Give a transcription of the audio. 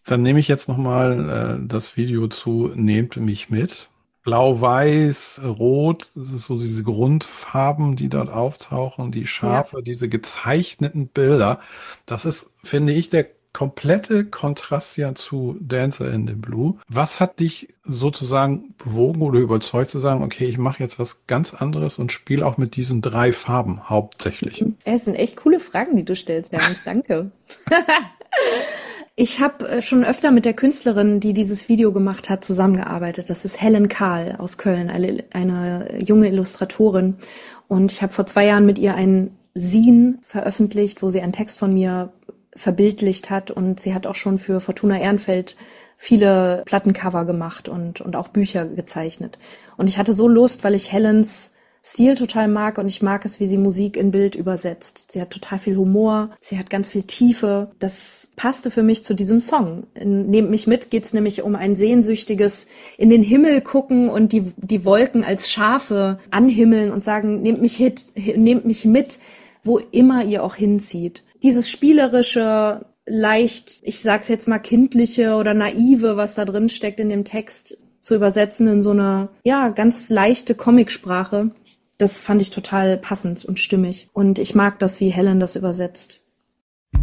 Dann nehme ich jetzt nochmal das Video zu Nehmt mich mit. Blau, Weiß, Rot, das ist so diese Grundfarben, die dort auftauchen, die Ja. Schafe, diese gezeichneten Bilder. Das ist, finde ich, der komplette Kontrast ja zu Dancer in the Blue. Was hat dich sozusagen bewogen oder überzeugt zu sagen, okay, ich mache jetzt was ganz anderes und spiele auch mit diesen drei Farben hauptsächlich? Es sind echt coole Fragen, die du stellst, Janis. Danke. Ich habe schon öfter mit der Künstlerin, die dieses Video gemacht hat, zusammengearbeitet. Das ist Helen Kahl aus Köln, eine junge Illustratorin. Und ich habe vor 2 Jahren mit ihr ein Zine veröffentlicht, wo sie einen Text von mir verbildlicht hat. Und sie hat auch schon für Fortuna Ehrenfeld viele Plattencover gemacht und auch Bücher gezeichnet. Und ich hatte so Lust, weil ich Helens Stil total mag und ich mag es, wie sie Musik in Bild übersetzt. Sie hat total viel Humor, sie hat ganz viel Tiefe. Das passte für mich zu diesem Song. In Nehmt mich mit geht's nämlich um ein sehnsüchtiges in den Himmel gucken und die Wolken als Schafe anhimmeln und sagen, nehmt mich mit, wo immer ihr auch hinzieht. Dieses spielerische, leicht, ich sag's jetzt mal kindliche oder naive, was da drin steckt in dem Text, zu übersetzen in so eine, ja, ganz leichte Comicsprache. Das fand ich total passend und stimmig. Und ich mag das, wie Helen das übersetzt.